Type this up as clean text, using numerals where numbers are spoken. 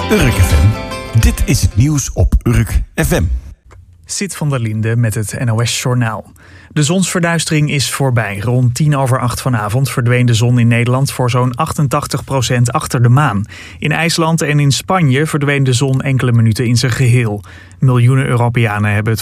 Urk FM. Dit is het nieuws op Urk FM. Sid van der Linde met het NOS-journaal. De zonsverduistering is voorbij. Rond 7:10 vanavond verdween de zon in Nederland voor zo'n 88% achter de maan. In IJsland en in Spanje verdween de zon enkele minuten in zijn geheel. Miljoenen Europeanen hebben het